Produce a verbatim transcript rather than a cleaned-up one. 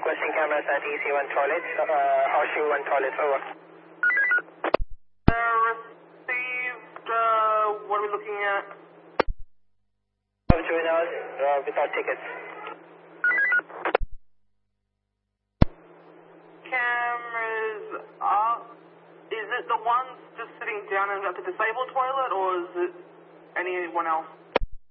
requesting cameras at E C one toilets, uh, R C one toilets, over. Uh, received, uh, what are we looking at? Juveniles, uh, without tickets. Cameras up. Is it the ones just sitting down at the disabled toilet, or is it anyone else?